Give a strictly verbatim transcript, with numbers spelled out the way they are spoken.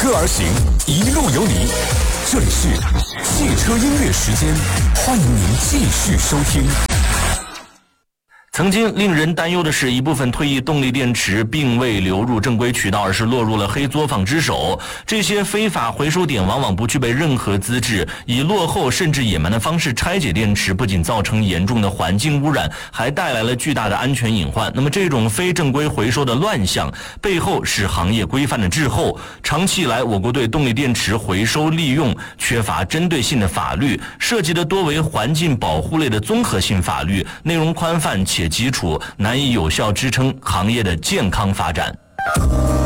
车而行，一路有你。这里是汽车音乐时间，欢迎您继续收听。 曾经令人担忧的是，一部分退役动力电池并未流入正规渠道，而是落入了黑作坊之手。这些非法回收点往往不具备任何资质，以落后甚至野蛮的方式拆解电池，不仅造成严重的环境污染，还带来了巨大的安全隐患。那么这种非正规回收的乱象背后是行业规范的滞后。长期以来，我国对动力电池回收利用缺乏针对性的法律，涉及的多为环境保护类的综合性法律，内容宽泛且基础，难以有效支撑行业的健康发展。